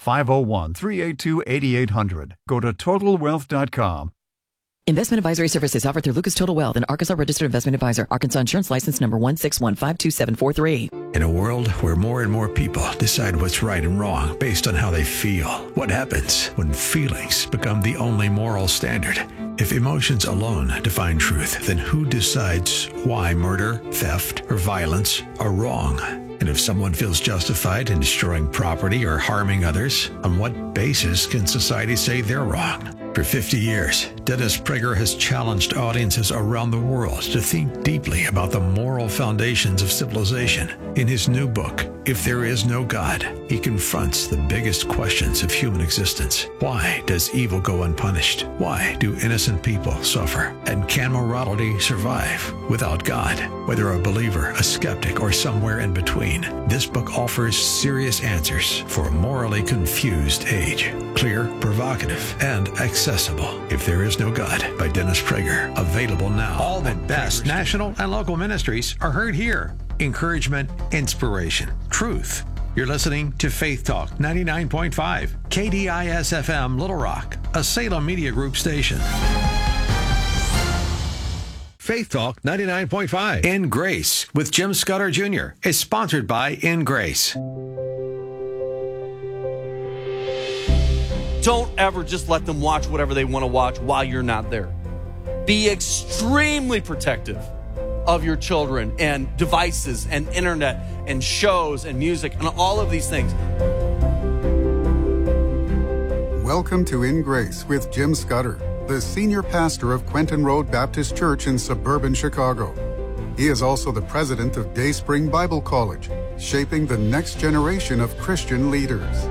501-382-8800. Go to TotalWealth.com. Investment advisory services offered through Lucas Total Wealth, an Arkansas registered investment advisor. Arkansas Insurance License number 1615273. In a world where more and more people decide what's right and wrong based on how they feel, what happens when feelings become the only moral standard? If emotions alone define truth, then who decides why murder, theft, or violence are wrong? And if someone feels justified in destroying property or harming others, on what basis can society say they're wrong? For 50 years, Dennis Prager has challenged audiences around the world to think deeply about the moral foundations of civilization. In his new book, If There Is No God, he confronts the biggest questions of human existence. Why does evil go unpunished? Why do innocent people suffer? And can morality survive without God? Whether a believer, a skeptic, or somewhere in between, this book offers serious answers for a morally confused age. Clear, provocative, and accessible. If There Is No God by Dennis Prager. Available now. All the best national and local ministries are heard here. Encouragement, inspiration, truth. You're listening to Faith Talk 99.5, KDIS-FM Little Rock, a Salem Media Group station. Faith Talk 99.5 In Grace with Jim Scudder Jr. is sponsored by In Grace. Don't ever just let them watch whatever they want to watch while you're not there. Be extremely protective of your children and devices and internet and shows and music and all of these things. Welcome to In Grace with Jim Scudder, the senior pastor of Quentin Road Baptist Church in suburban Chicago. He is also the president of Dayspring Bible College, shaping the next generation of Christian leaders.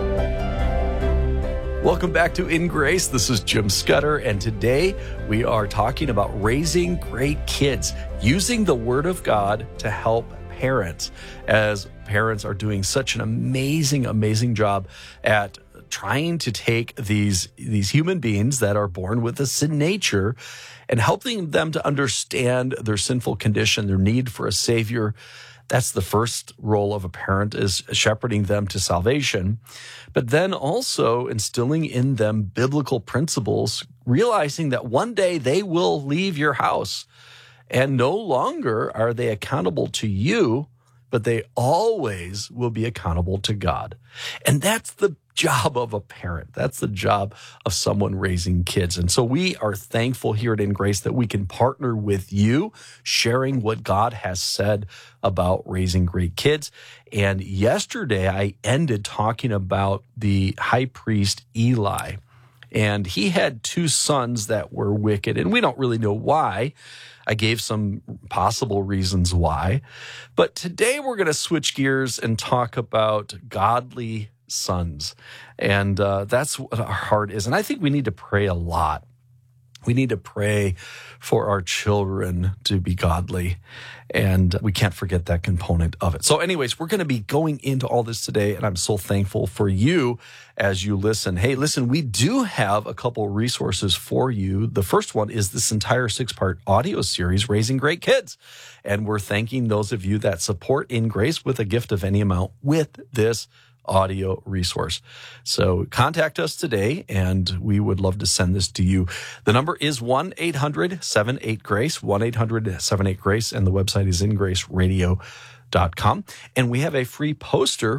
Welcome back to In Grace. This is Jim Scudder, and today we are talking about raising great kids, using the Word of God to help parents, as parents are doing such an amazing job at trying to take these human beings that are born with a sin nature and helping them to understand their sinful condition, their need for a Savior. That's the first role of a parent, is shepherding them to salvation, but then also instilling in them biblical principles, realizing that one day they will leave your house and no longer are they accountable to you, but they always will be accountable to God. And that's the job of a parent. That's the job of someone raising kids. And so we are thankful here at In Grace that we can partner with you, sharing what God has said about raising great kids. And yesterday I ended talking about the high priest Eli. And he had two sons that were wicked, and we don't really know why. I gave some possible reasons why. But today we're going to switch gears and talk about godly sons. And that's what our heart is. And I think we need to pray a lot. We need to pray for our children to be godly. And we can't forget that component of it. So anyways, we're going to be going into all this today. And I'm so thankful for you as you listen. Hey, listen, we do have a couple resources for you. The first one is this entire 6-part audio series, Raising Great Kids. And we're thanking those of you that support In Grace with a gift of any amount with this audio resource. So contact us today, and we would love to send this to you. The number is 1-800-78-GRACE, 1-800-78-GRACE, and the website is ingraceradio.com. And we have a free poster,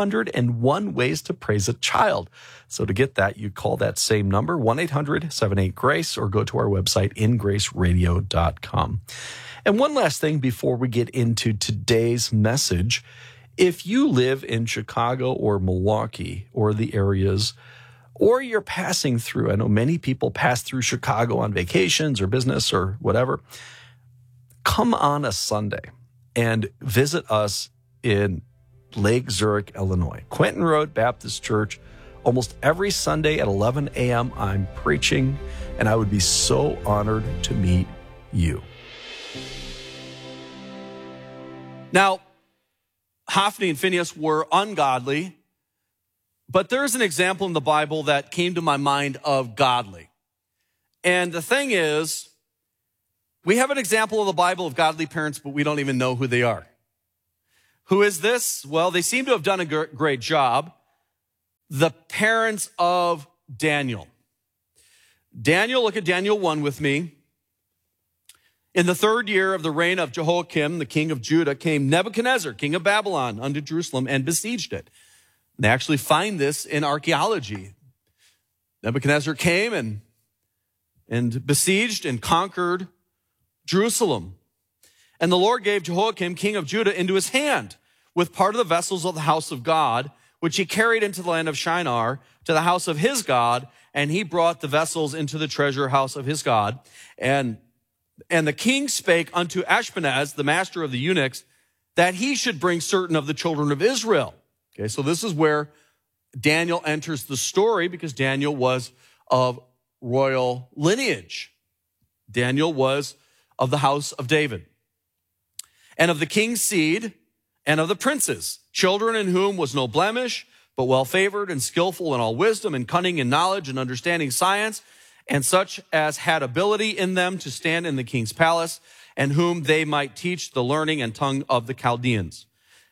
101 Ways to Praise a Child. So to get that, you call that same number, 1-800-78-GRACE, or go to our website, ingraceradio.com. And one last thing before we get into today's message. If you live in Chicago or Milwaukee or the areas, or you're passing through, I know many people pass through Chicago on vacations or business or whatever, come on a Sunday and visit us in Lake Zurich, Illinois. Quentin Road Baptist Church. Almost every Sunday at 11 a.m. I'm preaching, and I would be so honored to meet you. Now, Hophni and Phinehas were ungodly, but there's an example in the Bible that came to my mind of godly. And the thing is, we have an example of the Bible of godly parents, but we don't even know who they are. Who is this? Well, they seem to have done a great job. the parents of Daniel. Daniel, look at Daniel 1 with me. In the 3rd year of the reign of Jehoiakim, the king of Judah, came Nebuchadnezzar, king of Babylon, unto Jerusalem and besieged it. And they actually find this in archaeology. Nebuchadnezzar came and besieged and conquered Jerusalem. And the Lord gave Jehoiakim, king of Judah, into his hand with part of the vessels of the house of God, which he carried into the land of Shinar to the house of his God, and he brought the vessels into the treasure house of his God. And the king spake unto Ashpenaz, the master of the eunuchs, that he should bring certain of the children of Israel. Okay, so this is where Daniel enters the story, because Daniel was of royal lineage. Daniel was of the house of David, and of the king's seed, and of the princes, children in whom was no blemish, but well-favored and skillful in all wisdom and cunning and knowledge and understanding science, and such as had ability in them to stand in the king's palace, and whom they might teach the learning and tongue of the Chaldeans.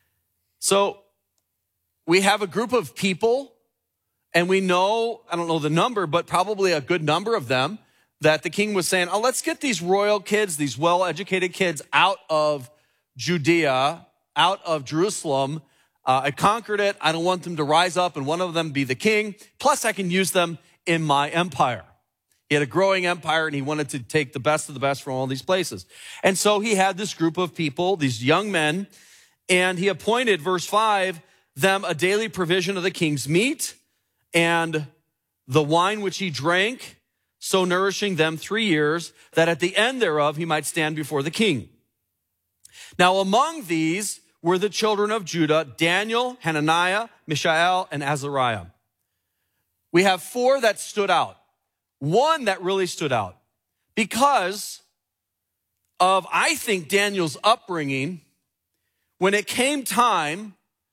So we have a group of people, and we know, I don't know the number, but probably a good number of them, that the king was saying, let's get these royal kids, these well-educated kids out of Judea, out of Jerusalem. I conquered it. I don't want them to rise up and one of them be the king. Plus, I can use them in my empire. He had a growing empire, and he wanted to take the best of the best from all these places. And so he had this group of people, these young men, and he appointed, verse 5, them a daily provision of the king's meat and the wine which he drank, so nourishing them 3 years, that at the end thereof he might stand before the king. Now among these were the children of Judah, Daniel, Hananiah, Mishael, and Azariah. We have 4 that stood out. One that really stood out because of, I think, Daniel's upbringing. When it came time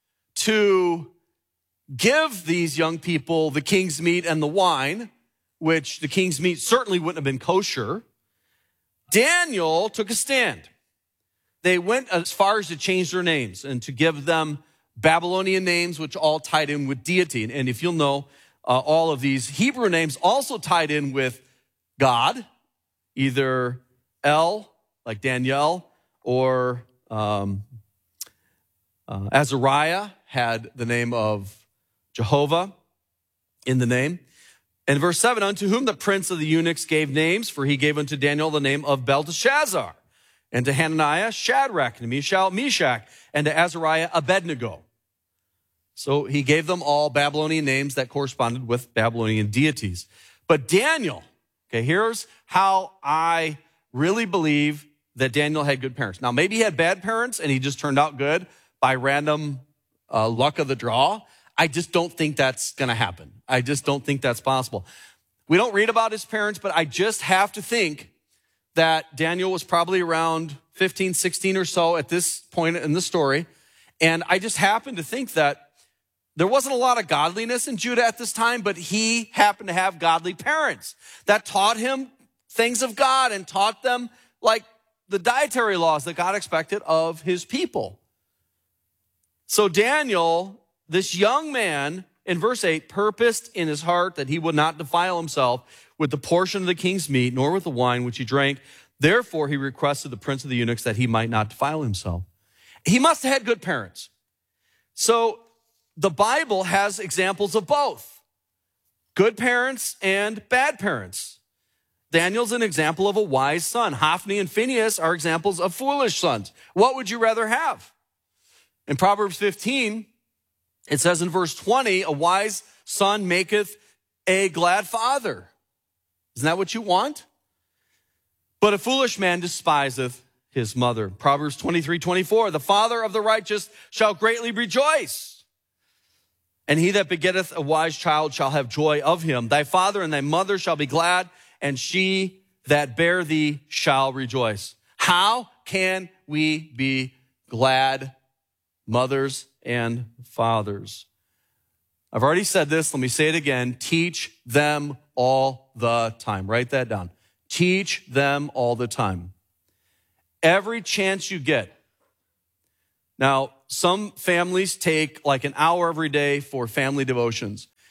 to give these young people the king's meat and the wine, which the king's meat certainly wouldn't have been kosher, Daniel took a stand. They went as far as to change their names and to give them Babylonian names, which all tied in with deity. And if you'll know, all of these Hebrew names also tied in with God, either El, like Daniel, or Azariah had the name of Jehovah in the name. And verse 7, unto whom the prince of the eunuchs gave names, for he gave unto Daniel the name of Belteshazzar, and to Hananiah, Shadrach, and Mishael, Meshach, and to Azariah, Abednego. So he gave them all Babylonian names that corresponded with Babylonian deities. But Daniel, okay, here's how I really believe that Daniel had good parents. Now, maybe he had bad parents and he just turned out good by random luck of the draw. I just don't think that's going to happen. I just don't think that's possible. We don't read about his parents, but I just have to think that Daniel was probably around 15, 16 or so at this point in the story. And I just happen to think that there wasn't a lot of godliness in Judah at this time, but he happened to have godly parents that taught him things of God and taught them like the dietary laws that God expected of his people. So Daniel, this young man, in verse 8, purposed in his heart that he would not defile himself with the portion of the king's meat, nor with the wine which he drank. Therefore, he requested the prince of the eunuchs that he might not defile himself. He must have had good parents. So the Bible has examples of both, good parents and bad parents. Daniel's an example of a wise son. Hophni and Phinehas are examples of foolish sons. What would you rather have? In Proverbs 15, it says in verse 20, a wise son maketh a glad father. Isn't that what you want? But a foolish man despiseth his mother. Proverbs 23:24, the father of the righteous shall greatly rejoice. And he that begetteth a wise child shall have joy of him. Thy father and thy mother shall be glad, and she that bare thee shall rejoice. How can we be glad mothers and fathers? I've already said this. Let me say it again. Teach them all the time. Write that down. Teach them all the time. Every chance you get. Now, some families take like an hour every day for family devotions.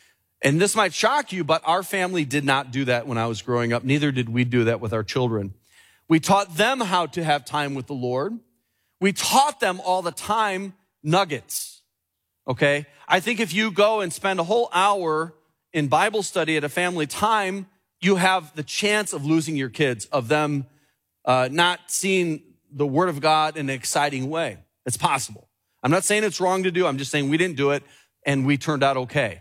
And this might shock you, but our family did not do that when I was growing up. Neither did we do that with our children. We taught them how to have time with the Lord. We taught them all the time nuggets, okay? I think if you go and spend a whole hour in Bible study at a family time, you have the chance of losing your kids, of them not seeing the Word of God in an exciting way. It's possible. I'm not saying it's wrong to do. I'm just saying we didn't do it, and we turned out okay.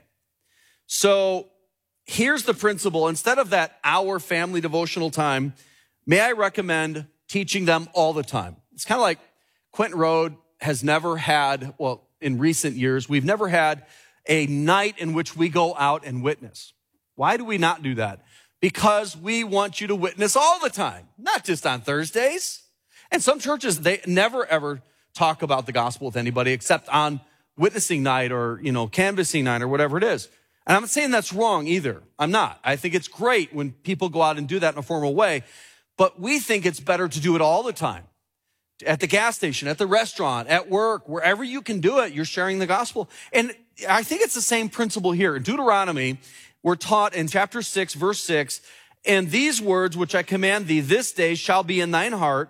So here's the principle. Instead of that hour family devotional time, may I recommend teaching them all the time? It's kind of like Quentin Road has never had, well, in recent years, we've never had a night in which we go out and witness. Why do we not do that? Because we want you to witness all the time, not just on Thursdays. And some churches, they never ever talk about the gospel with anybody except on witnessing night or, canvassing night or whatever it is. And I'm not saying that's wrong either. I'm not. I think it's great when people go out and do that in a formal way. But we think it's better to do it all the time. At the gas station, at the restaurant, at work, wherever you can do it, you're sharing the gospel. And I think it's the same principle here. In Deuteronomy, we're taught in chapter 6, verse 6, and these words which I command thee this day shall be in thine heart,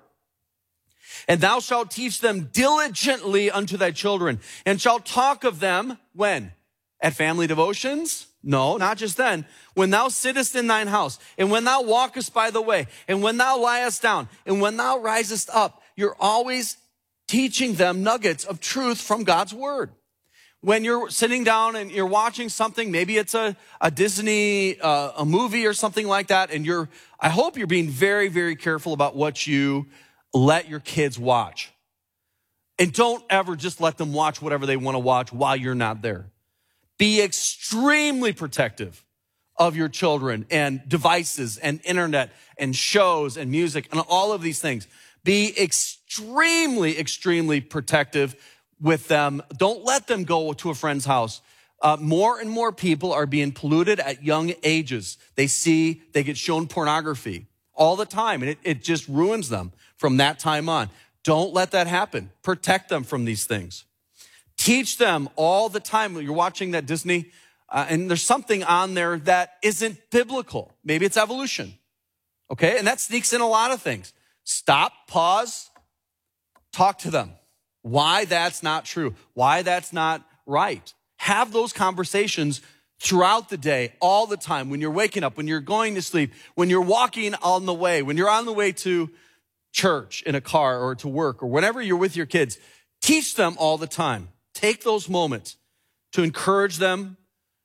and thou shalt teach them diligently unto thy children, and shalt talk of them, when? At family devotions? No, not just then. When thou sittest in thine house, and when thou walkest by the way, and when thou liest down, and when thou risest up, you're always teaching them nuggets of truth from God's word. When you're sitting down and you're watching something, maybe it's a Disney, a movie or something like that, and I hope you're being very, very careful about what you let your kids watch. And don't ever just let them watch whatever they want to watch while you're not there. Be extremely protective of your children and devices and internet and shows and music and all of these things. Be extremely, extremely protective with them. Don't let them go to a friend's house. More and more people are being polluted at young ages. They get shown pornography all the time, and it just ruins them from that time on. Don't let that happen. Protect them from these things. Teach them all the time. You're watching that Disney, and there's something on there that isn't biblical. Maybe it's evolution, okay? And that sneaks in a lot of things. Stop, pause, talk to them. Why that's not true, why that's not right. Have those conversations throughout the day, all the time, when you're waking up, when you're going to sleep, when you're walking on the way, when you're on the way to church in a car or to work or whenever you're with your kids. Teach them all the time. Take those moments to encourage them,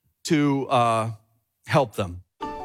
to help them.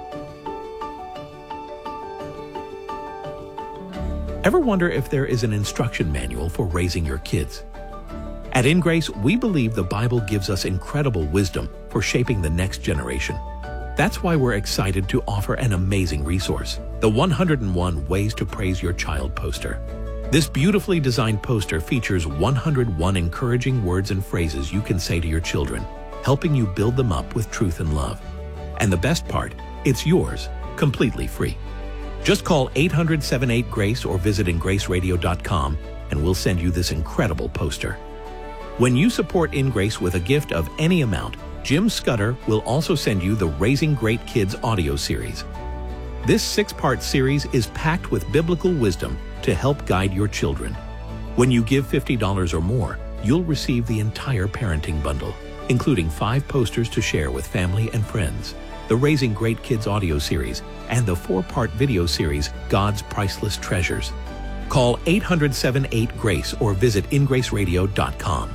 Ever wonder if there is an instruction manual for raising your kids? At In Grace, we believe the Bible gives us incredible wisdom for shaping the next generation. That's why we're excited to offer an amazing resource, the 101 Ways to Praise Your Child poster. This beautifully designed poster features 101 encouraging words and phrases you can say to your children, helping you build them up with truth and love. And the best part, it's yours, completely free. Just call 800-78-GRACE or visit ingraceradio.com and we'll send you this incredible poster. When you support In Grace with a gift of any amount, Jim Scudder will also send you the Raising Great Kids audio series. This 6-part series is packed with biblical wisdom to help guide your children. When you give $50 or more, you'll receive the entire parenting bundle, including 5 posters to share with family and friends, the Raising Great Kids audio series, and the 4-part video series, God's Priceless Treasures. Call 800-78-GRACE or visit ingraceradio.com.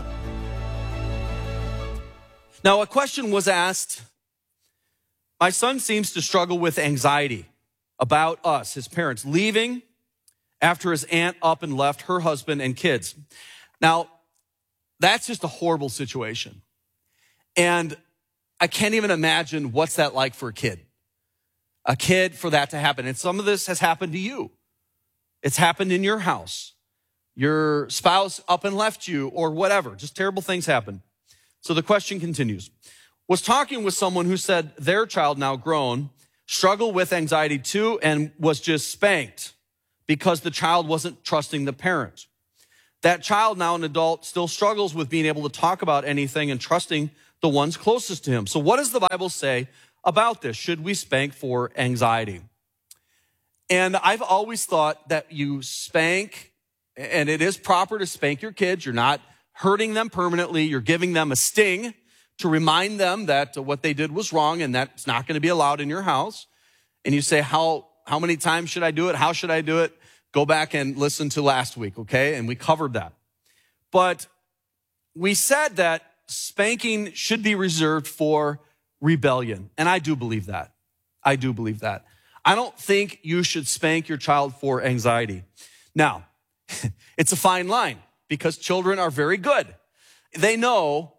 Now, a question was asked. My son seems to struggle with anxiety about us, his parents, leaving after his aunt up and left her husband and kids. Now, that's just a horrible situation. And I can't even imagine what's that like for a kid for that to happen. And some of this has happened to you. It's happened in your house. Your spouse up and left you or whatever. Just terrible things happen. So the question continues. Was talking with someone who said their child, now grown, struggled with anxiety too and was just spanked because the child wasn't trusting the parent. That child, now an adult, still struggles with being able to talk about anything and trusting the ones closest to him. So what does the Bible say about this? Should we spank for anxiety? And I've always thought that you spank, and it is proper to spank your kids. You're not hurting them permanently. You're giving them a sting to remind them that what they did was wrong and that's not going to be allowed in your house. And you say, how many times should I do it? How should I do it? Go back and listen to last week, okay? And we covered that. But we said that spanking should be reserved for rebellion. And I do believe that. I do believe that. I don't think you should spank your child for anxiety. Now, it's a fine line because children are very good. They know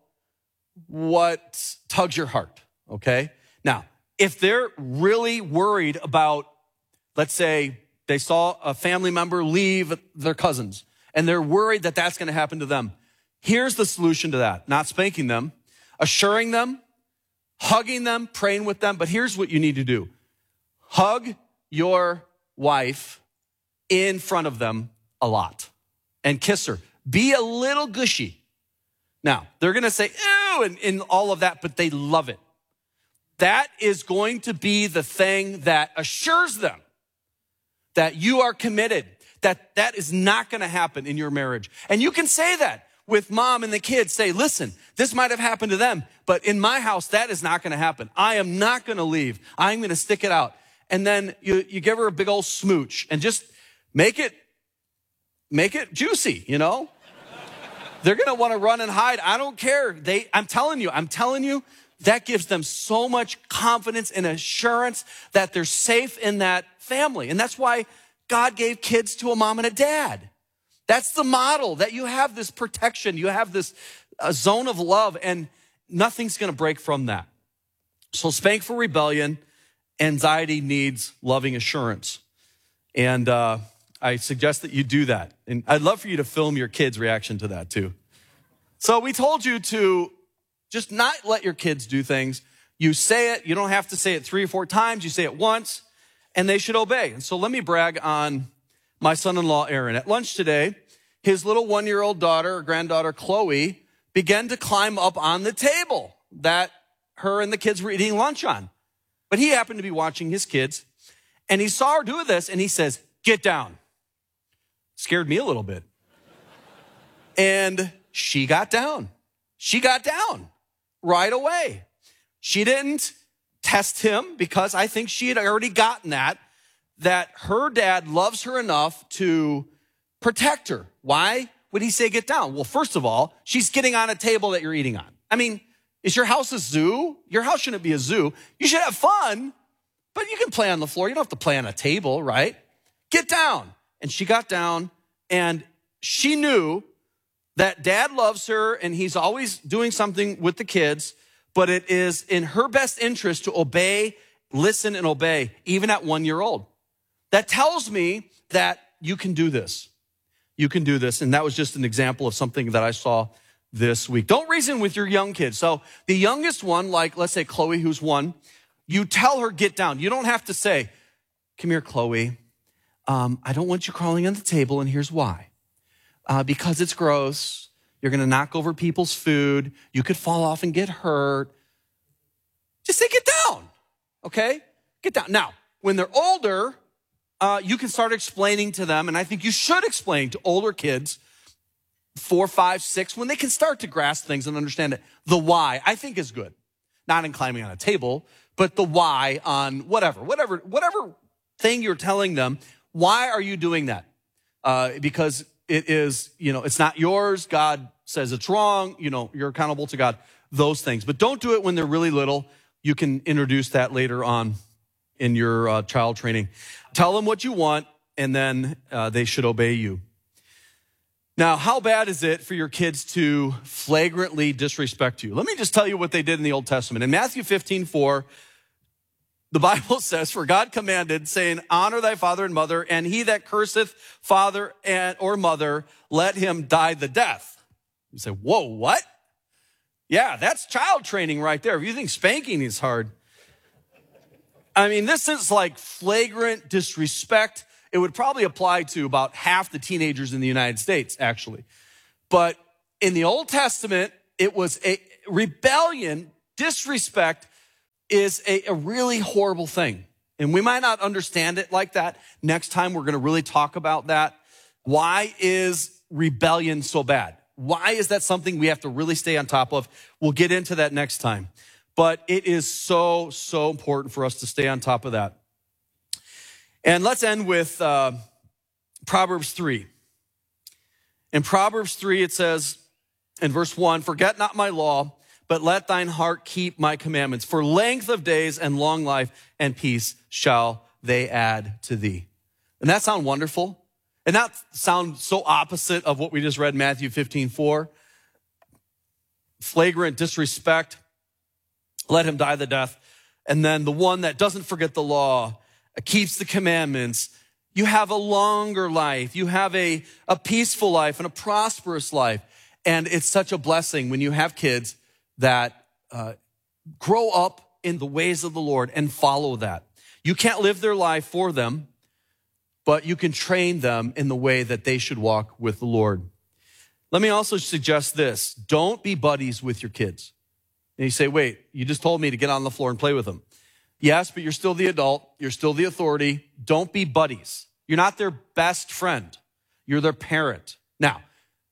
what tugs your heart, okay? Now, if they're really worried about, let's say, they saw a family member leave their cousins, and they're worried that that's going to happen to them. Here's the solution to that. Not spanking them, assuring them, hugging them, praying with them. But here's what you need to do. Hug your wife in front of them a lot and kiss her. Be a little gushy. Now, they're going to say, ew, and all of that, but they love it. That is going to be the thing that assures them that you are committed, that is not going to happen in your marriage. And you can say that with mom and the kids. Say, listen, this might have happened to them, but in my house, that is not going to happen. I am not going to leave. I'm going to stick it out. And then you give her a big old smooch and just make it juicy, you know? They're going to want to run and hide. I don't care. I'm telling you, that gives them so much confidence and assurance that they're safe in that family. And that's why God gave kids to a mom and a dad. That's the model, that you have this protection. You have this zone of love, and nothing's going to break from that. So spank for rebellion. Anxiety needs loving assurance. And I suggest that you do that. And I'd love for you to film your kids' reaction to that too. So we told you to just not let your kids do things. You say it. You don't have to say it 3 or 4 times. You say it once, and they should obey. And so let me brag on my son-in-law, Aaron. At lunch today, his little 1-year-old daughter or granddaughter, Chloe, began to climb up on the table that her and the kids were eating lunch on. But he happened to be watching his kids, and he saw her do this, and he says, "Get down." Scared me a little bit. And she got down. She got down right away. She didn't test him because I think she had already gotten that her dad loves her enough to protect her. Why would he say get down? Well, first of all, she's getting on a table that you're eating on. I mean, is your house a zoo? Your house shouldn't be a zoo. You should have fun, but you can play on the floor. You don't have to play on a table, right? Get down. And she got down, and she knew that dad loves her, and he's always doing something with the kids, but it is in her best interest to obey, listen, and obey, even at 1 year old. That tells me that you can do this. You can do this, and that was just an example of something that I saw this week. Don't reason with your young kids. So the youngest one, like let's say Chloe, who's 1, you tell her get down. You don't have to say, "Come here, Chloe. I don't want you crawling on the table, and here's why. Because it's gross. You're going to knock over people's food. You could fall off and get hurt." Just say, get down, okay? Get down. Now, when they're older, you can start explaining to them, and I think you should explain to older kids, 4, 5, 6, when they can start to grasp things and understand it. The why, I think, is good. Not in climbing on a table, but the why on whatever thing you're telling them. Why are you doing that? Because it is, it's not yours. God says it's wrong. You're accountable to God, those things. But don't do it when they're really little. You can introduce that later on in your child training. Tell them what you want, and then they should obey you. Now, how bad is it for your kids to flagrantly disrespect you? Let me just tell you what they did in the Old Testament. In Matthew 15:4, the Bible says, "For God commanded, saying, honor thy father and mother, and he that curseth father or mother, let him die the death." You say, whoa, what? Yeah, that's child training right there. If you think spanking is hard. I mean, this is like flagrant disrespect. It would probably apply to about half the teenagers in the United States, actually. But in the Old Testament, it was rebellion, disrespect is a really horrible thing. And we might not understand it like that. Next time, we're going to really talk about that. Why is rebellion so bad? Why is that something we have to really stay on top of? We'll get into that next time. But it is so, so important for us to stay on top of that. And let's end with Proverbs 3. In Proverbs 3, it says in verse 1, "Forget not my law, but let thine heart keep my commandments. For length of days and long life and peace shall they add to thee." And that sound wonderful? And that sound so opposite of what we just read in Matthew 15:4. Flagrant disrespect, let him die the death. And then the one that doesn't forget the law, keeps the commandments, you have a longer life. You have a peaceful life and a prosperous life. And it's such a blessing when you have kids that grow up in the ways of the Lord and follow that. You can't live their life for them, but you can train them in the way that they should walk with the Lord. Let me also suggest this. Don't be buddies with your kids. And you say, wait, you just told me to get on the floor and play with them. Yes, but you're still the adult. You're still the authority. Don't be buddies. You're not their best friend. You're their parent. Now,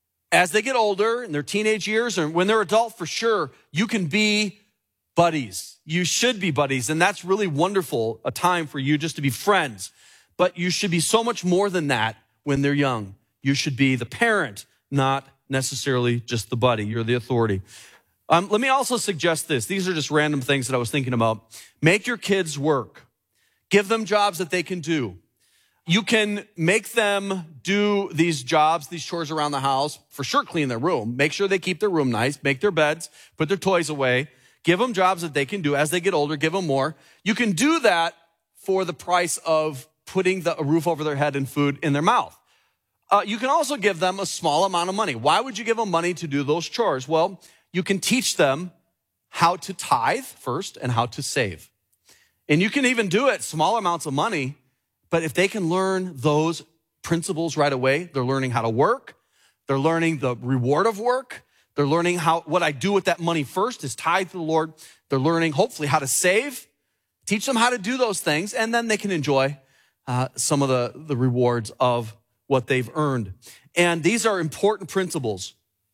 as they get older in their teenage years or when they're adult, for sure, you can be buddies. You should be buddies. And that's really wonderful, a time for you just to be friends. But you should be so much more than that when they're young. You should be the parent, not necessarily just the buddy. You're the authority. Let me also suggest this. These are just random things that I was thinking about. Make your kids work. Give them jobs that they can do. You can make them do these jobs, these chores around the house. For sure, clean their room. Make sure they keep their room nice. Make their beds. Put their toys away. Give them jobs that they can do. As they get older, give them more. You can do that for the price of putting a roof over their head and food in their mouth. You can also give them a small amount of money. Why would you give them money to do those chores? Well, you can teach them how to tithe first and how to save. And you can even do it small amounts of money, but if they can learn those principles right away, they're learning how to work. They're learning the reward of work. They're learning what I do with that money first is tithe to the Lord. They're learning hopefully how to save. Teach them how to do those things, and then they can enjoy some of the rewards of what they've earned. And these are important principles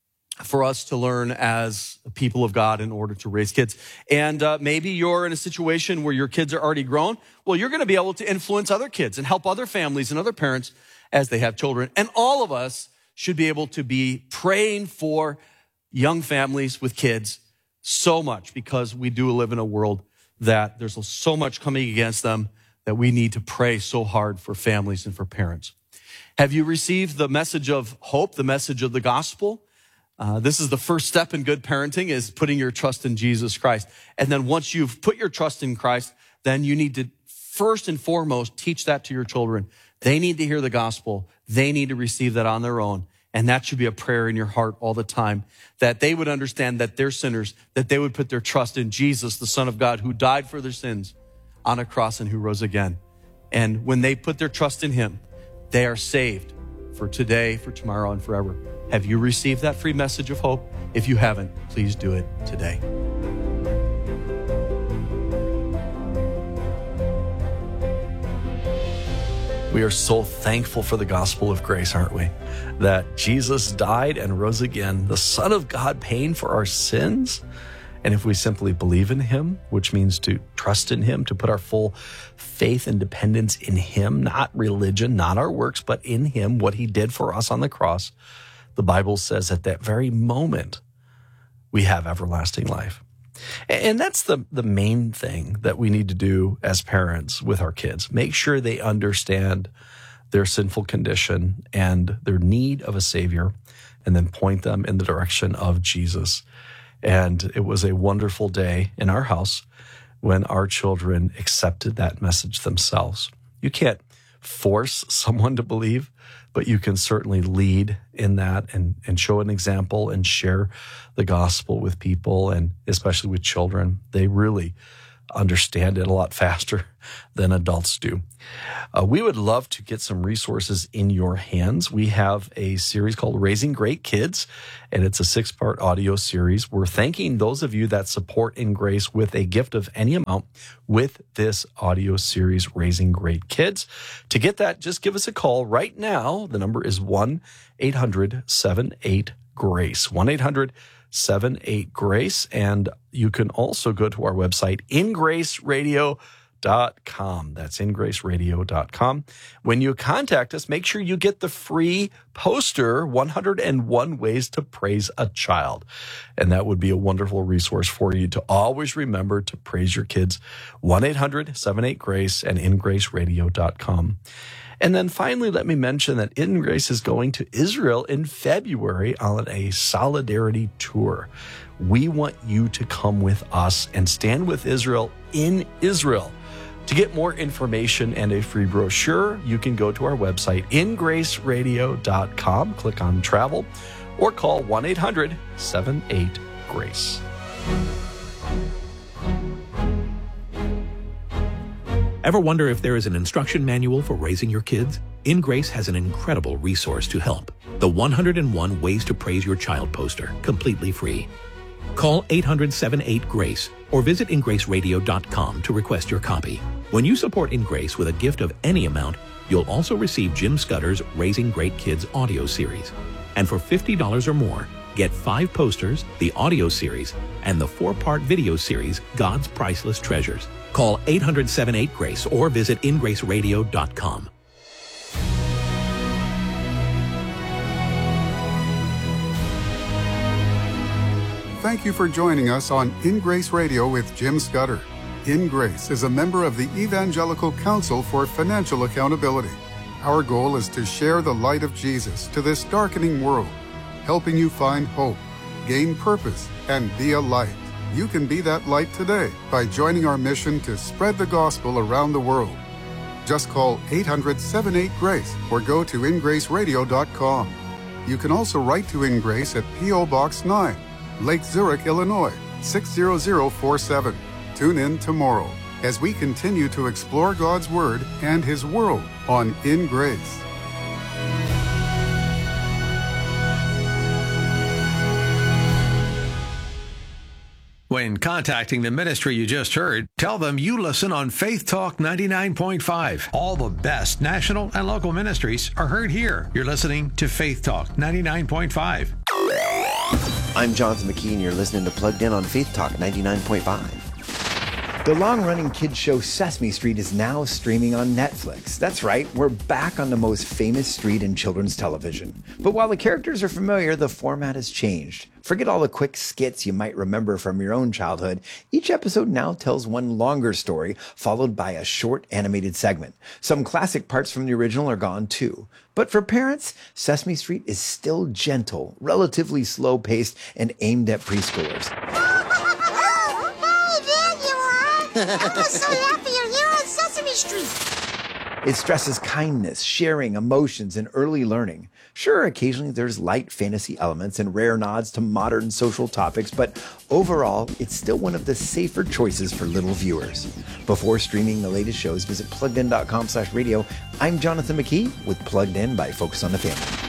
for us to learn as people of God in order to raise kids. And maybe you're in a situation where your kids are already grown. Well, you're going to be able to influence other kids and help other families and other parents as they have children. And all of us should be able to be praying for young families with kids so much, because we do live in a world that there's so much coming against them that we need to pray so hard for families and for parents. Have you received the message of hope, the message of the gospel? This is the first step in good parenting, is putting your trust in Jesus Christ. And then once you've put your trust in Christ, then you need to first and foremost teach that to your children. They need to hear the gospel. They need to receive that on their own. And that should be a prayer in your heart all the time, that they would understand that they're sinners, that they would put their trust in Jesus, the Son of God, who died for their sins on a cross and who rose again. And when they put their trust in him, they are saved for today, for tomorrow, and forever. Have you received that free message of hope? If you haven't, please do it today. We are so thankful for the gospel of grace, aren't we? That Jesus died and rose again, the Son of God paying for our sins. And if we simply believe in him, which means to trust in him, to put our full faith and dependence in him, not religion, not our works, but in him, what he did for us on the cross, the Bible says at that very moment, we have everlasting life. And that's the main thing that we need to do as parents with our kids. Make sure they understand their sinful condition and their need of a Savior, and then point them in the direction of Jesus. And it was a wonderful day in our house when our children accepted that message themselves. You can't force someone to believe, but you can certainly lead in that and show an example and share the gospel with people, and especially with children. They really understand it a lot faster than adults do. We would love to get some resources in your hands. We have a series called Raising Great Kids, and it's a 6-part audio series. We're thanking those of you that support In Grace with a gift of any amount with this audio series, Raising Great Kids. To get that, just give us a call right now. The number is 1-800-78-GRACE, 1-800-78-GRACE. And you can also go to our website, ingraceradio.com. That's ingraceradio.com. When you contact us, make sure you get the free poster, 101 Ways to Praise a Child. And that would be a wonderful resource for you to always remember to praise your kids. 1-800-78-GRACE and ingraceradio.com. And then finally, let me mention that In Grace is going to Israel in February on a solidarity tour. We want you to come with us and stand with Israel in Israel. To get more information and a free brochure, you can go to our website, ingraceradio.com, click on travel, or call 1-800-78-GRACE. Ever wonder if there is an instruction manual for raising your kids? In Grace has an incredible resource to help. The 101 Ways to Praise Your Child poster, completely free. Call 800-78-GRACE or visit ingraceradio.com to request your copy. When you support In Grace with a gift of any amount, you'll also receive Jim Scudder's Raising Great Kids audio series. And for $50 or more, get 5 posters, the audio series, and the 4-part video series, God's Priceless Treasures. Call 800-78-GRACE or visit ingraceradio.com. Thank you for joining us on In Grace Radio with Jim Scudder. In Grace is a member of the Evangelical Council for Financial Accountability. Our goal is to share the light of Jesus to this darkening world, helping you find hope, gain purpose, and be a light. You can be that light today by joining our mission to spread the gospel around the world. Just call 800-78-GRACE or go to ingraceradio.com. You can also write to In Grace at P.O. Box 9, Lake Zurich, Illinois, 60047. Tune in tomorrow as we continue to explore God's Word and His world on In Grace. When contacting the ministry you just heard, tell them you listen on Faith Talk 99.5. All the best national and local ministries are heard here. You're listening to Faith Talk 99.5. I'm Jonathan McKee, and you're listening to Plugged In on Faith Talk 99.5. The long-running kids show Sesame Street is now streaming on Netflix. That's right, we're back on the most famous street in children's television. But while the characters are familiar, the format has changed. Forget all the quick skits you might remember from your own childhood. Each episode now tells one longer story, followed by a short animated segment. Some classic parts from the original are gone too. But for parents, Sesame Street is still gentle, relatively slow-paced, and aimed at preschoolers. I'm so happy you're here on Sesame Street. It stresses kindness, sharing, emotions, and early learning. Sure, occasionally there's light fantasy elements and rare nods to modern social topics, but overall, it's still one of the safer choices for little viewers. Before streaming the latest shows, visit pluggedin.com/radio. I'm Jonathan McKee with Plugged In by Focus on the Family.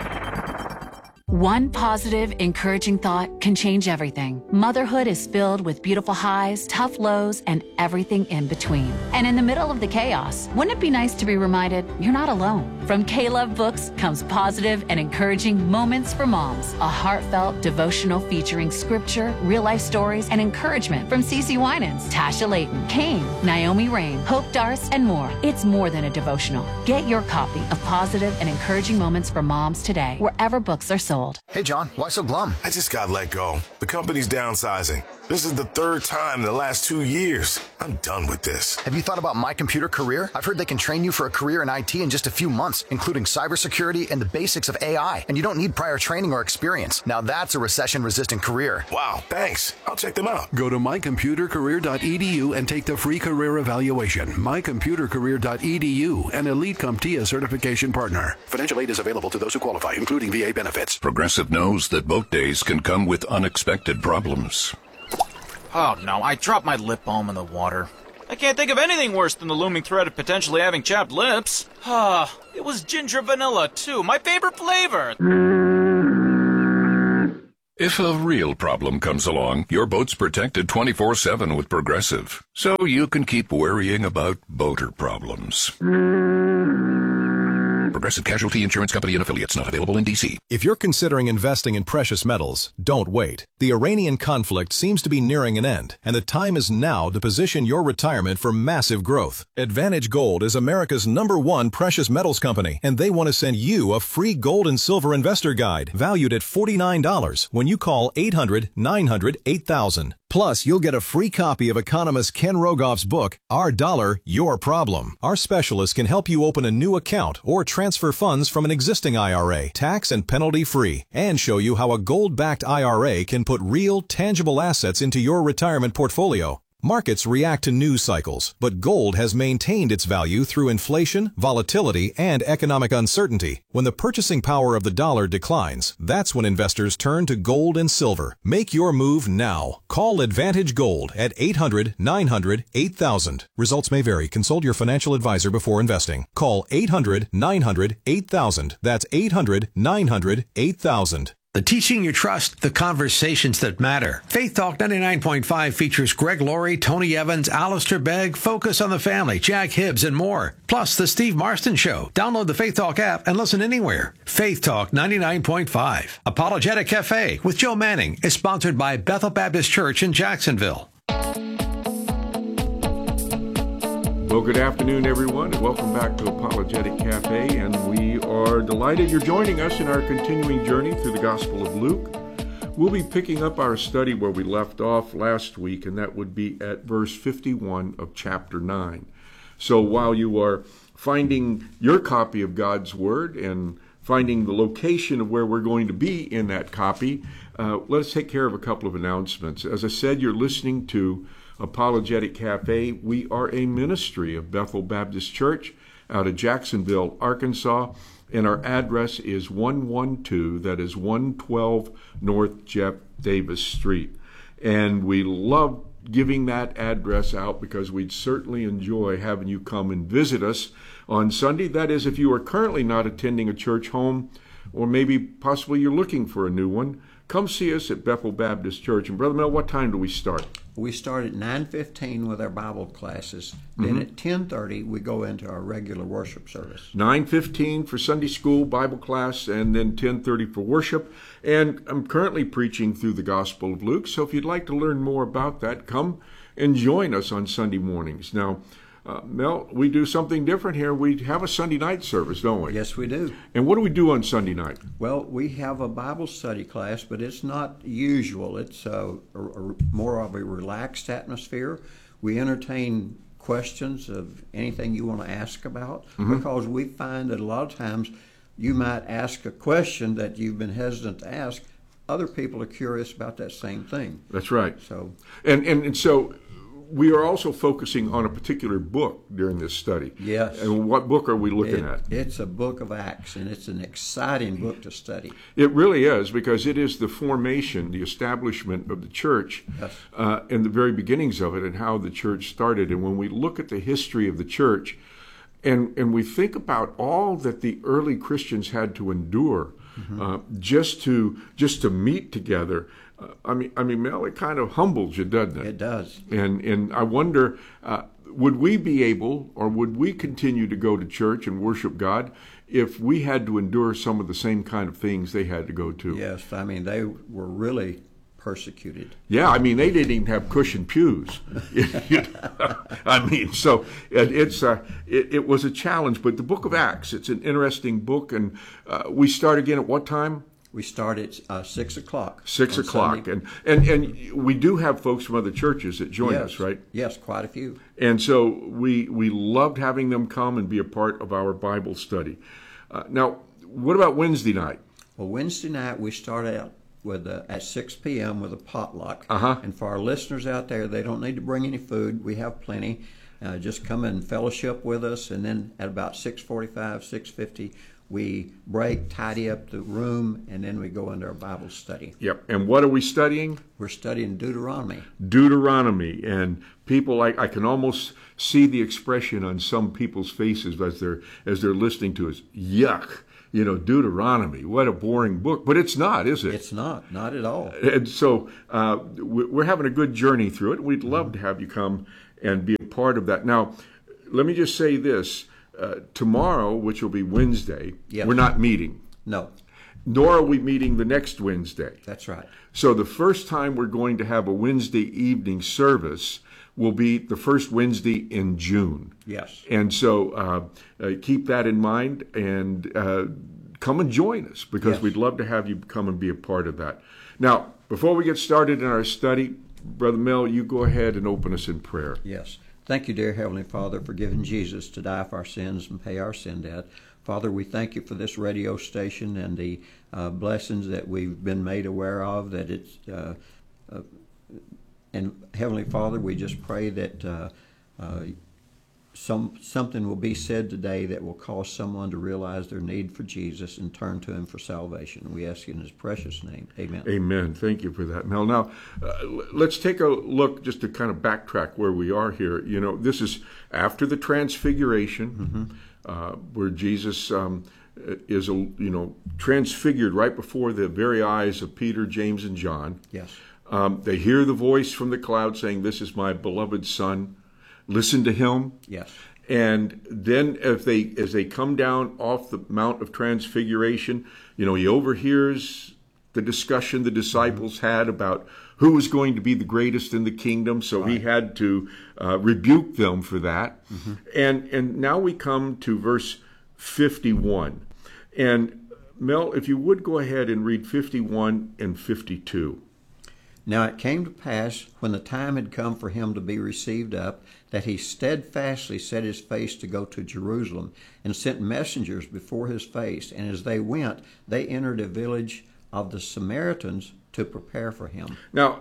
One positive, encouraging thought can change everything. Motherhood is filled with beautiful highs, tough lows, and everything in between. And in the middle of the chaos, wouldn't it be nice to be reminded you're not alone? From K-Love Books comes positive and encouraging Moments for Moms, a heartfelt devotional featuring scripture, real-life stories, and encouragement from CeCe Winans, Tasha Layton, Kane, Naomi Rain, Hope Darst, and more. It's more than a devotional. Get your copy of Positive and Encouraging Moments for Moms today, wherever books are sold. Hey, John, why so glum? I just got let go. The company's downsizing. This is the 3rd time in the last 2 years. I'm done with this. Have you thought about My Computer Career? I've heard they can train you for a career in IT in just a few months, including cybersecurity and the basics of AI. And you don't need prior training or experience. Now that's a recession-resistant career. Wow, thanks. I'll check them out. Go to mycomputercareer.edu and take the free career evaluation. mycomputercareer.edu, an Elite CompTIA certification partner. Financial aid is available to those who qualify, including VA benefits. Progressive knows that boat days can come with unexpected problems. Oh no, I dropped my lip balm in the water. I can't think of anything worse than the looming threat of potentially having chapped lips. It was ginger vanilla, too, my favorite flavor. If a real problem comes along, your boat's protected 24/7 with Progressive, so you can keep worrying about boater problems. Progressive Casualty Insurance Company and Affiliates, not available in D.C. If you're considering investing in precious metals, don't wait. The Iranian conflict seems to be nearing an end, and the time is now to position your retirement for massive growth. Advantage Gold is America's #1 precious metals company, and they want to send you a free gold and silver investor guide valued at $49 when you call 800-900-8000. Plus, you'll get a free copy of economist Ken Rogoff's book, Our Dollar, Your Problem. Our specialists can help you open a new account or transfer funds from an existing IRA, tax and penalty free, and show you how a gold-backed IRA can put real, tangible assets into your retirement portfolio. Markets react to news cycles, but gold has maintained its value through inflation, volatility, and economic uncertainty. When the purchasing power of the dollar declines, that's when investors turn to gold and silver. Make your move now. Call Advantage Gold at 800-900-8000. Results may vary. Consult your financial advisor before investing. Call 800-900-8000. That's 800-900-8000. The teaching you trust, the conversations that matter. Faith Talk 99.5 features Greg Laurie, Tony Evans, Alistair Begg, Focus on the Family, Jack Hibbs, and more. Plus, The Steve Marston Show. Download the Faith Talk app and listen anywhere. Faith Talk 99.5. Apologetic Cafe with Joe Manning is sponsored by Bethel Baptist Church in Jacksonville. Well, good afternoon, everyone, and welcome back to Apologetic Cafe, and we are delighted you're joining us in our continuing journey through the Gospel of Luke. We'll be picking up our study where we left off last week, and that would be at verse 51 of chapter 9. So while you are finding your copy of God's Word and finding the location of where we're going to be in that copy, let's take care of a couple of announcements. As I said, you're listening to Apologetic Cafe. We are a ministry of Bethel Baptist Church out of Jacksonville, Arkansas, and our address is 112, that is 112 North Jeff Davis Street. And we love giving that address out because we'd certainly enjoy having you come and visit us on Sunday. That is, if you are currently not attending a church home, or maybe possibly you're looking for a new one, come see us at Bethel Baptist Church. And Brother Mel, what time do we start? We start at 9:15 with our Bible classes. Then at 10:30 we go into our regular worship service. 9:15 for Sunday school, Bible class, and then 10:30 for worship. And I'm currently preaching through the Gospel of Luke, so if you'd like to learn more about that, come and join us on Sunday mornings. Now, Mel, we do something different here. We have a Sunday night service, don't we? Yes, we do. And what do we do on Sunday night? Well, we have a Bible study class, but it's not usual. It's more of a relaxed atmosphere. We entertain questions of anything you want to ask about, because we find that a lot of times you might ask a question that you've been hesitant to ask. Other people are curious about that same thing. That's right. So, and so we are also focusing on a particular book during this study. Yes. And what book are we looking at? It's a book of Acts, and it's an exciting book to study. It really is, because it is the formation, the establishment of the church, yes, and the very beginnings of it, and how the church started. And when we look at the history of the church, and we think about all that the early Christians had to endure, just to meet together. I mean, Mel, it kind of humbles you, doesn't it? It does. And I wonder, would we be able, or would we continue to go to church and worship God if we had to endure some of the same kind of things they had to go to? Yes, I mean, they were really persecuted. Yeah, I mean, they didn't even have cushioned pews. I mean, so it was a challenge. But the book of Acts, it's an interesting book, and we start again at what time? We start at 6 o'clock. 6 o'clock. And we do have folks from other churches that join us, right? Yes, quite a few. And so we loved having them come and be a part of our Bible study. Now, what about Wednesday night? Well, Wednesday night we start out with at 6 p.m. with a potluck. And for our listeners out there, they don't need to bring any food. We have plenty. Just come and fellowship with us, and then at about 6:45, 6:50, we break, tidy up the room, and then we go into our Bible study. Yep. And what are we studying? We're studying Deuteronomy. Deuteronomy. And people, I can almost see the expression on some people's faces as they're listening to us. Yuck. Deuteronomy. What a boring book. But it's not, is it? It's not at all. And so we're having a good journey through it. We'd love to have you come and be a part of that. Now, let me just say this. Tomorrow, which will be Wednesday, yes. We're not meeting. No. Nor are we meeting the next Wednesday. That's right. So the first time we're going to have a Wednesday evening service will be the first Wednesday in June. Yes. And so keep that in mind and come and join us, because yes. we'd love to have you come and be a part of that. Now, before we get started in our study, Brother Mel, you go ahead and open us in prayer. Yes. Thank you, dear Heavenly Father, for giving Jesus to die for our sins and pay our sin debt. Father, we thank you for this radio station and the blessings that we've been made aware of, that it's and Heavenly Father, we just pray that something will be said today that will cause someone to realize their need for Jesus and turn to Him for salvation. We ask you in His precious name. Amen. Amen. Thank you for that, Mel. Now, let's take a look just to kind of backtrack where we are here. This is after the Transfiguration, where Jesus is, transfigured right before the very eyes of Peter, James, and John. Yes. They hear the voice from the cloud saying, "This is my beloved Son. Listen to him." Yes. And then as they come down off the Mount of Transfiguration, he overhears the discussion the disciples had about who was going to be the greatest in the kingdom. So he had to rebuke them for that. And now we come to verse 51. And Mel, if you would go ahead and read 51 and 52. Now it came to pass, when the time had come for him to be received up, that he steadfastly set his face to go to Jerusalem, and sent messengers before his face. And as they went, they entered a village of the Samaritans to prepare for him. Now,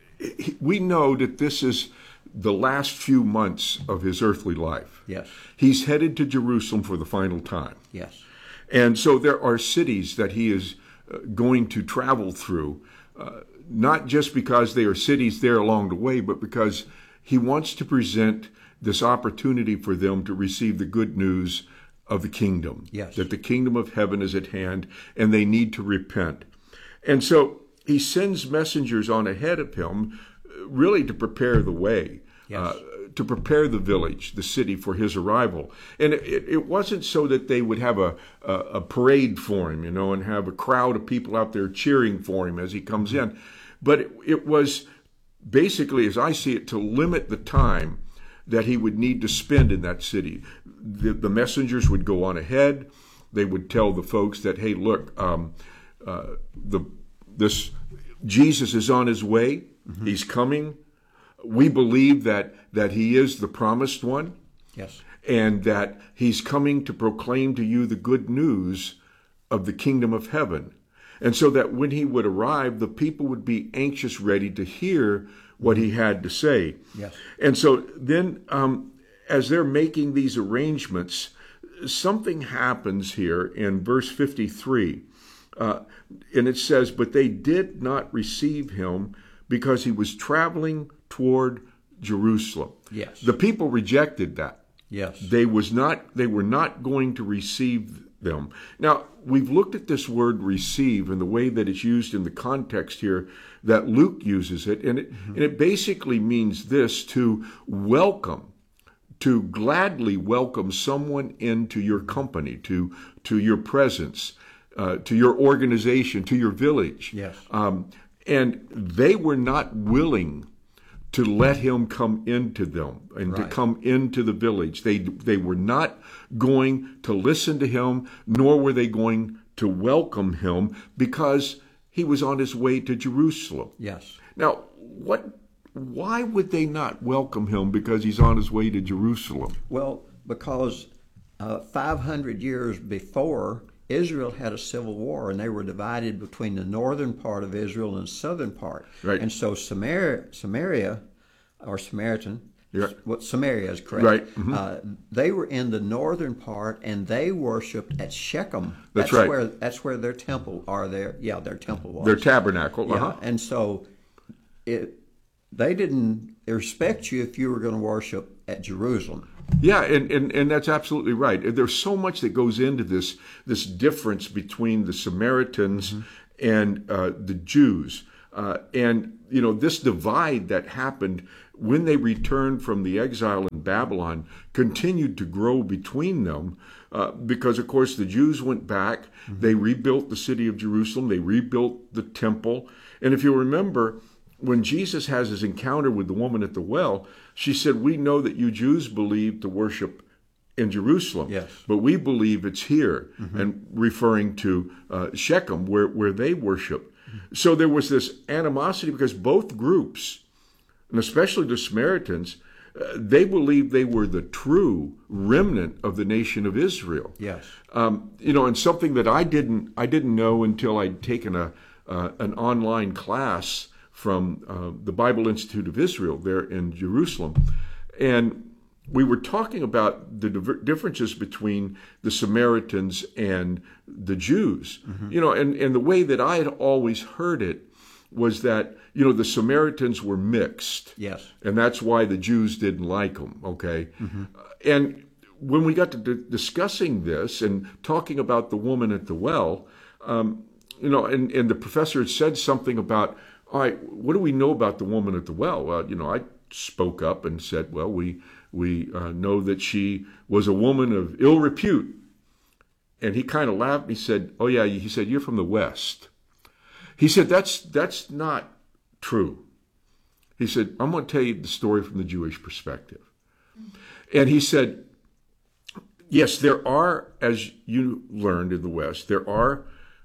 we know that this is the last few months of his earthly life. Yes. He's headed to Jerusalem for the final time. Yes. And so there are cities that he is going to travel through, not just because they are cities there along the way, but because he wants to present this opportunity for them to receive the good news of the kingdom. Yes. That the kingdom of heaven is at hand, and they need to repent. And so he sends messengers on ahead of him, really to prepare the way, yes. To prepare the village, the city, for his arrival. And it wasn't so that they would have a parade for him, and have a crowd of people out there cheering for him as he comes in. But it was basically, as I see it, to limit the time that he would need to spend in that city. The messengers would go on ahead. They would tell the folks that, hey, look, this Jesus is on his way. He's coming. We believe that he is the promised one. Yes. And that he's coming to proclaim to you the good news of the kingdom of heaven. And so that when he would arrive, the people would be anxious, ready to hear what he had to say. Yes. And so then, as they're making these arrangements, something happens here in verse 53. And it says, "But they did not receive him, because he was traveling toward Jerusalem." Yes. The people rejected that. Yes. They were not going to receive them. Now, we've looked at this word receive and the way that it's used in the context here that Luke uses it, and it basically means this: to welcome, to gladly welcome someone into your company, to your presence, to your organization, to your village. Yes. And they were not willing to let him come into them and to come into the village. They were not going to listen to him, nor were they going to welcome him, because he was on his way to Jerusalem. Yes. Now, why would they not welcome him because he's on his way to Jerusalem? Well, because 500 years before, Israel had a civil war, and they were divided between the northern part of Israel and the southern part. Right. And so Samaria, or Samaritan, What Samaria is correct. Right. Mm-hmm. They were in the northern part, and they worshipped at Shechem. That's right. That's where their temple their temple was. Their tabernacle. Yeah, and so they didn't respect you if you were going to worship at Jerusalem. Yeah, and that's absolutely right. There's so much that goes into this difference between the Samaritans and the Jews. And, this divide that happened when they returned from the exile in Babylon continued to grow between them because, of course, the Jews went back. They rebuilt the city of Jerusalem. They rebuilt the temple. And if you remember, when Jesus has his encounter with the woman at the well, she said, "We know that you Jews believe to worship in Jerusalem, but we believe it's here," and referring to Shechem, where they worship. So there was this animosity because both groups, and especially the Samaritans, they believed they were the true remnant of the nation of Israel. Yes. And something that I didn't know until I'd taken an online class from the Bible Institute of Israel there in Jerusalem. And we were talking about the differences between the Samaritans and the Jews. And the way that I had always heard it was that, the Samaritans were mixed. Yes. And that's why the Jews didn't like them, okay? And when we got to discussing this and talking about the woman at the well, and the professor had said something about, all right, what do we know about the woman at the well? Well, I spoke up and said, well, we know that she was a woman of ill repute. And he kind of laughed. He said, "Oh yeah," he said, "You're from the West." He said, that's not true. He said, "I'm going to tell you the story from the Jewish perspective." And he said, yes, there are, as you learned in the West, there are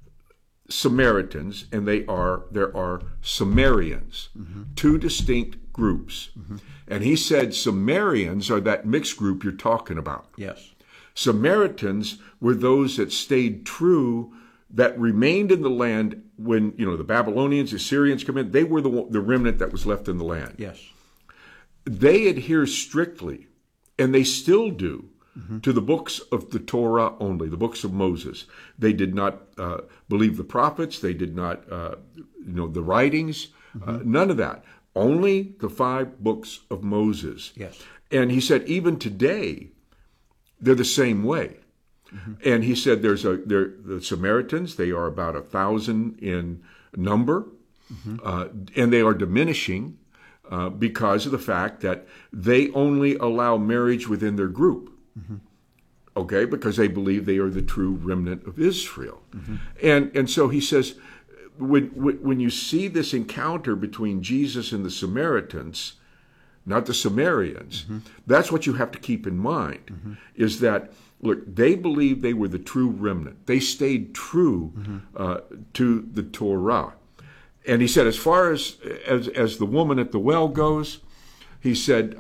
Samaritans and there are Sumerians, two distinct groups. And he said Sumerians are that mixed group you're talking about. Yes. Samaritans were those that stayed true, that remained in the land when, the Babylonians, the Assyrians come in. They were the remnant that was left in the land. Yes. They adhere strictly, and they still do, to the books of the Torah only, the books of Moses. They did not believe the prophets. They did not, the writings, none of that. Only the 5 books of Moses. Yes. And he said, even today, they're the same way. And he said the Samaritans, they are about 1,000 in number, and they are diminishing because of the fact that they only allow marriage within their group. Okay, because they believe they are the true remnant of Israel. And so he says, when you see this encounter between Jesus and the Samaritans, not the Sumerians, that's what you have to keep in mind, is that, look, they believed they were the true remnant. They stayed true to the Torah. And he said, as far as the woman at the well goes, he said,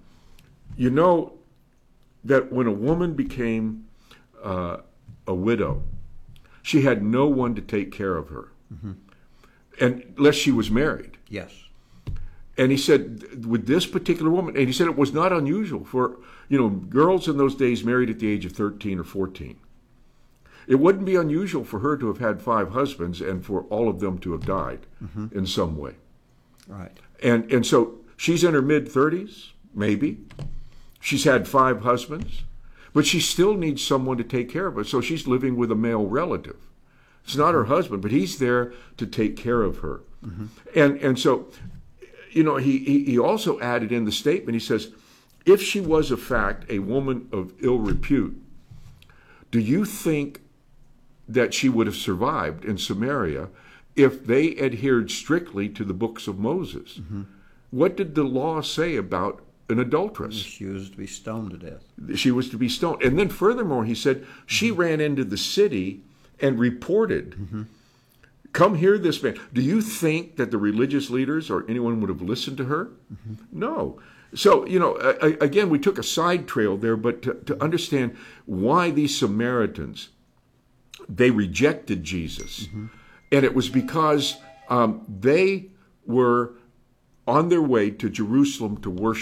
that when a woman became a widow, she had no one to take care of her, unless she was married. Yes. And he said, with this particular woman, and he said it was not unusual for, girls in those days married at the age of 13 or 14. It wouldn't be unusual for her to have had 5 husbands and for all of them to have died in some way. Right. And so she's in her mid-30s, maybe. She's had 5 husbands, but she still needs someone to take care of her. So she's living with a male relative. It's not her husband, but he's there to take care of her. And so, he also added in the statement, he says, if she was, in fact, a woman of ill repute, do you think that she would have survived in Samaria if they adhered strictly to the books of Moses? What did the law say about an adulteress? She was to be stoned to death. She was to be stoned. And then furthermore, he said, she ran into the city and reported, come hear this man. Do you think that the religious leaders or anyone would have listened to her? No. So, again, we took a side trail there, but to understand why these Samaritans, they rejected Jesus. And it was because they were on their way to Jerusalem to worship.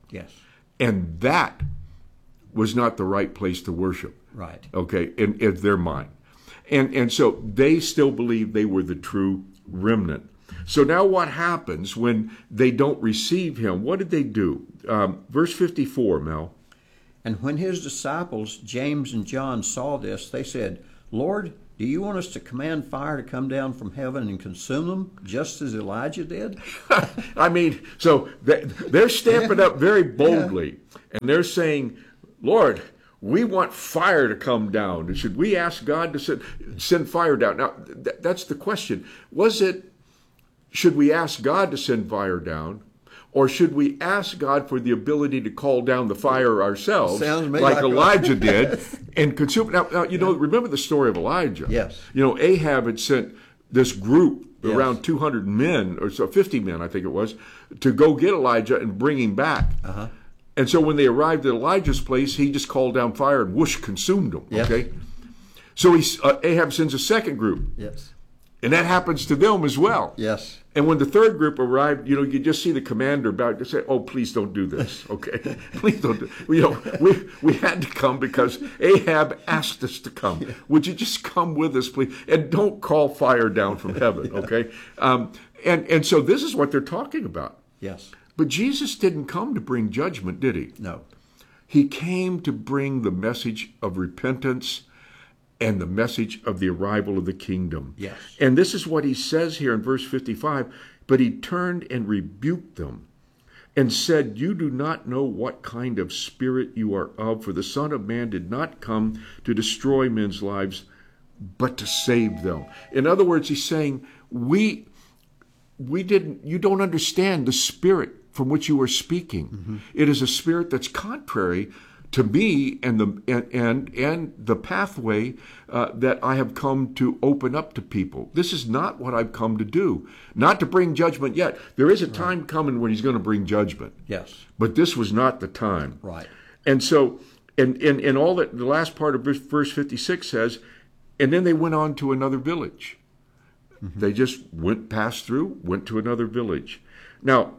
Yes. And that was not the right place to worship. Right. Okay, in their mind. And so they still believe they were the true remnant. So now what happens when they don't receive him? What did they do? Verse 54, Mel. And when his disciples, James and John, saw this, they said, Lord, do you want us to command fire to come down from heaven and consume them, just as Elijah did? I mean, so they're stamping up very boldly, and they're saying, Lord, we want fire to come down. Should we ask God to send fire down? Now, that's the question. Should we ask God to send fire down? Or should we ask God for the ability to call down the fire ourselves, like Elijah did, and consume? Now remember the story of Elijah. Yes. Ahab had sent this group, around 200 men, or so 50 men, I think it was, to go get Elijah and bring him back. Uh-huh. And so when they arrived at Elijah's place, he just called down fire and whoosh, consumed them. Yes. Okay. So Ahab sends a second group. Yes. And that happens to them as well. Yes. And when the third group arrived, you just see the commander about to say, "Oh, please don't do this, okay? Please don't do." We had to come because Ahab asked us to come. Yeah. Would you just come with us, please? And don't call fire down from heaven, okay? And so this is what they're talking about. Yes. But Jesus didn't come to bring judgment, did he? No. He came to bring the message of repentance and the message of the arrival of the kingdom. Yes. And this is what he says here in verse 55. But he turned and rebuked them and said, you do not know what kind of spirit you are of, for the Son of Man did not come to destroy men's lives, but to save them. In other words, he's saying, you don't understand the spirit from which you are speaking. Mm-hmm. It is a spirit that's contrary to me and the pathway that I have come to open up to people. This is not what I've come to do. Not to bring judgment yet. There is a time coming when he's going to bring judgment. Yes. But this was not the time. Right. And so, and all that, the last part of verse 56 says, and then they went on to another village. Mm-hmm. They just went to another village. Now,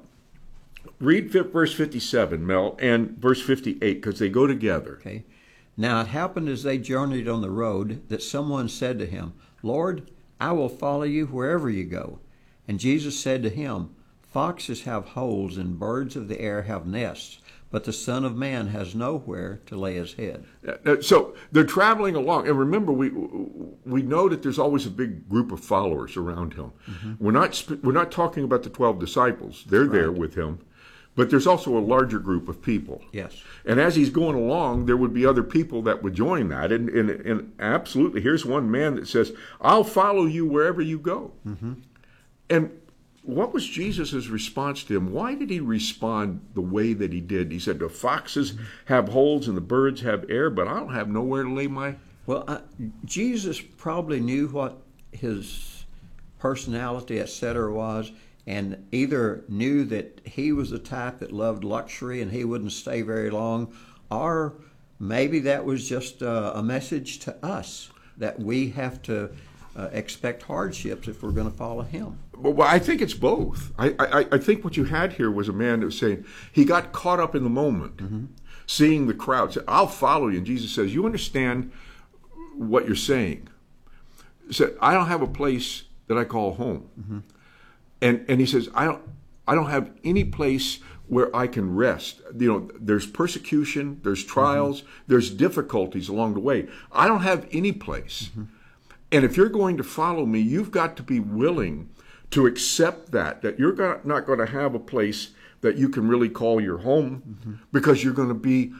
read verse 57, Mel, and verse 58, because they go together. Okay. Now it happened as they journeyed on the road that someone said to him, Lord, I will follow you wherever you go. And Jesus said to him, foxes have holes and birds of the air have nests, but the Son of Man has nowhere to lay his head. So they're traveling along. And remember, we know that there's always a big group of followers around him. Mm-hmm. We're not talking about the 12 disciples. They're there with him. But there's also a larger group of people. Yes. And as he's going along, there would be other people that would join that. And absolutely, here's one man that says, I'll follow you wherever you go. Mm-hmm. And what was Jesus' response to him? Why did he respond the way that he did? He said, the foxes have holes and the birds have air, but I don't have nowhere to lay my... Well, Jesus probably knew what his personality, etc. was, and either knew that he was the type that loved luxury and he wouldn't stay very long, or maybe that was just a message to us that we have to expect hardships if we're going to follow him. Well, I think it's both. I think what you had here was a man that was saying he got caught up in the moment, mm-hmm. seeing the crowd. Said, I'll follow you. And Jesus says, you understand what you're saying. He said, I don't have a place that I call home. Mm-hmm. And he says, I don't have any place where I can rest. There's persecution, there's trials, mm-hmm. there's difficulties along the way. I don't have any place. Mm-hmm. And if you're going to follow me, you've got to be willing to accept that you're not going to have a place that you can really call your home, mm-hmm. because you're going to be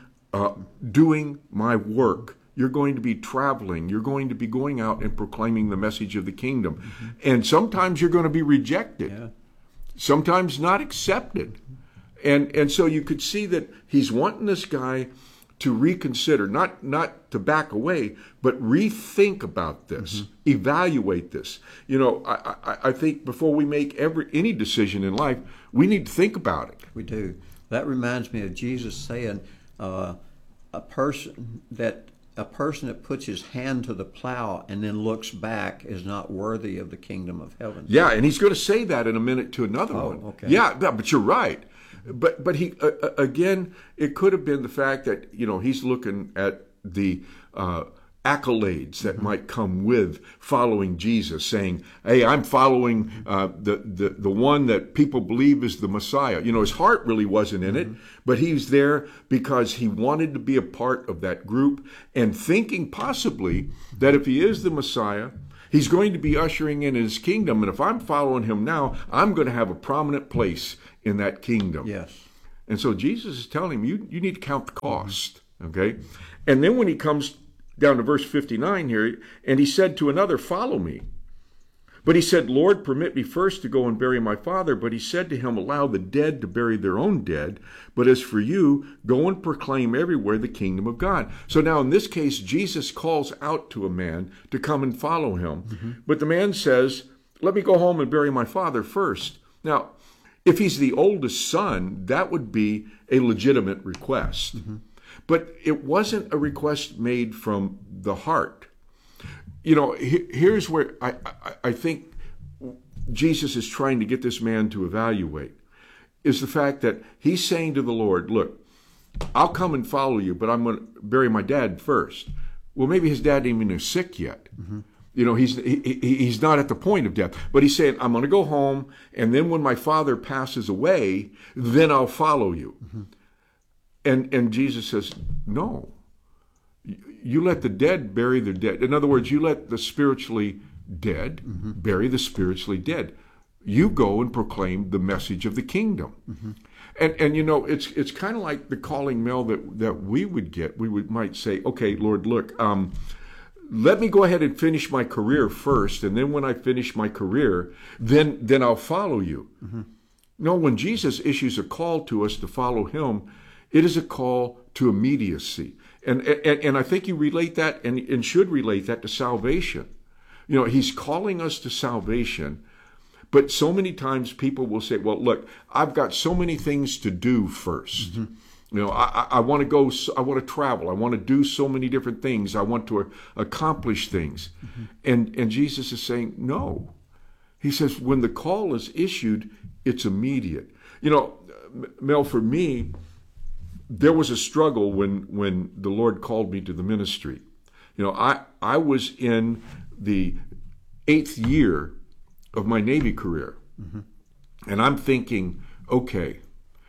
doing my work. You're going to be traveling. You're going to be going out and proclaiming the message of the kingdom. Mm-hmm. And sometimes you're going to be rejected. Yeah. Sometimes not accepted. And so you could see that he's wanting this guy to reconsider, not to back away, but rethink about this, mm-hmm. evaluate this. I think before we make any decision in life, we need to think about it. We do. That reminds me of Jesus saying, a person that puts his hand to the plow and then looks back is not worthy of the kingdom of heaven. Yeah, and he's going to say that in a minute to another one. Okay. Yeah, but you're right. But he again, it could have been the fact that he's looking at the accolades that might come with following Jesus, saying, "Hey, I'm following the one that people believe is the Messiah." His heart really wasn't in it, but he's there because he wanted to be a part of that group, and thinking possibly that if he is the Messiah, he's going to be ushering in his kingdom, and if I'm following him now, I'm going to have a prominent place in that kingdom. Yes. And so Jesus is telling him, you need to count the cost, okay? And then when he comes down to verse 59 here, and he said to another, "Follow me." But he said, "Lord, permit me first to go and bury my father." But he said to him, "Allow the dead to bury their own dead. But as for you, go and proclaim everywhere the kingdom of God." So now in this case, Jesus calls out to a man to come and follow him. But the man says, "Let me go home and bury my father first." Now, if he's the oldest son, that would be a legitimate request. But it wasn't a request made from the heart. Here's where I think Jesus is trying to get this man to evaluate, is the fact that he's saying to the Lord, "Look, I'll come and follow you, but I'm going to bury my dad first." Well, maybe his dad ain't even sick yet. He's not at the point of death, but he's saying, "I'm going to go home, and then when my father passes away, then I'll follow you." And Jesus says, "No, you let the dead bury their dead." In other words, you let the spiritually dead bury the spiritually dead. You go and proclaim the message of the kingdom. And it's kind of like the calling mail that we would get. We might say, "Okay, Lord, look, let me go ahead and finish my career first, and then when I finish my career, then I'll follow you." No, when Jesus issues a call to us to follow him, it is a call to immediacy. And I think you relate that and should relate that to salvation. He's calling us to salvation, but so many times people will say, "Well, look, I've got so many things to do first. I want to go, I want to travel, I want to do so many different things, I want to accomplish things." And Jesus is saying, no. He says, when the call is issued, it's immediate. Mel, for me, there was a struggle when the Lord called me to the ministry. I was in the 8th year of my Navy career. And I'm thinking, okay,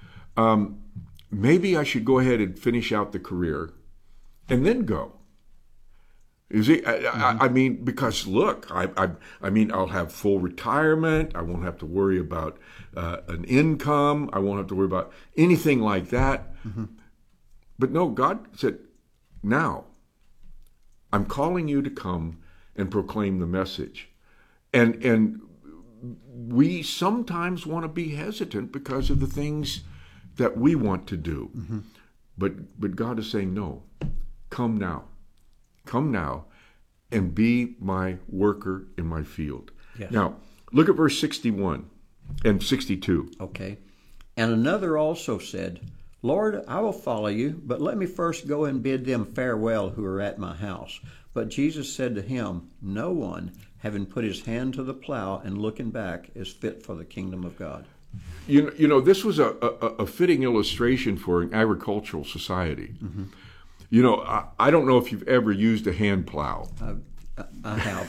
maybe I should go ahead and finish out the career and then go. You see, I mean, because look, I'll have full retirement. I won't have to worry about an income. I won't have to worry about anything like that. But no, God said, "Now, I'm calling you to come and proclaim the message." And we sometimes want to be hesitant because of the things that we want to do. But God is saying, "No, come now. Come now and be my worker in my field." Yes. Now, look at verse 61 and 62. Okay. "And another also said, Lord, I will follow you, but let me first go and bid them farewell who are at my house. But Jesus said to him, No one, having put his hand to the plow and looking back, is fit for the kingdom of God." This was a fitting illustration for an agricultural society. I don't know if you've ever used a hand plow. I have.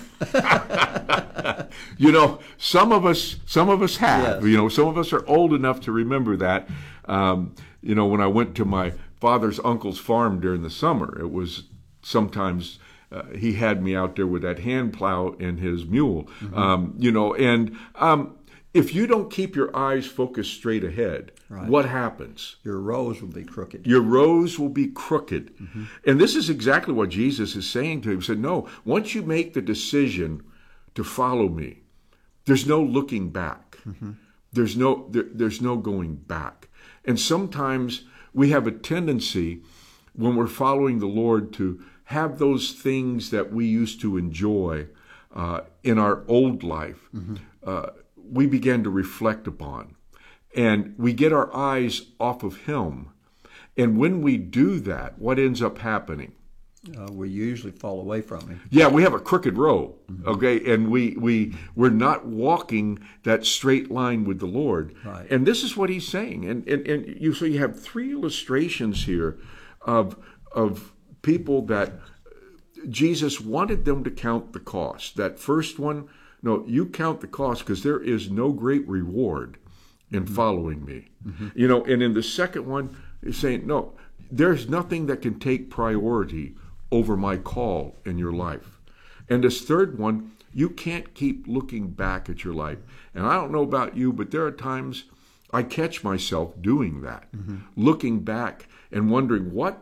Some of us have. Yes. Some of us are old enough to remember that. When I went to my father's uncle's farm during the summer, it was sometimes he had me out there with that hand plow and his mule. If you don't keep your eyes focused straight ahead, right, what happens? Your rows will be crooked. Your rows will be crooked. And this is exactly what Jesus is saying to him. He said, no, once you make the decision to follow me, there's no looking back. There's no going back. And sometimes we have a tendency when we're following the Lord to have those things that we used to enjoy in our old life. We begin to reflect upon. And we get our eyes off of Him. And when we do that, what ends up happening? we usually fall away from him. Yeah, we have a crooked road, okay, and we're not walking that straight line with the Lord. Right. And this is what he's saying. And you have three illustrations here of people that Jesus wanted them to count the cost. That first one, no, you count the cost because there is no great reward in following me. And in the second one, he's saying, no, there's nothing that can take priority over my call in your life. And this third one, you can't keep looking back at your life. And I don't know about you, but there are times I catch myself doing that, looking back and wondering what